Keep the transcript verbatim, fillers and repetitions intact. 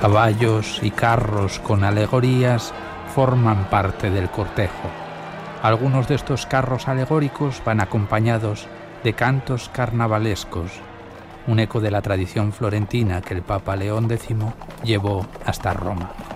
Caballos y carros con alegorías forman parte del cortejo. Algunos de estos carros alegóricos van acompañados de cantos carnavalescos, un eco de la tradición florentina que el Papa León décimo llevó hasta Roma.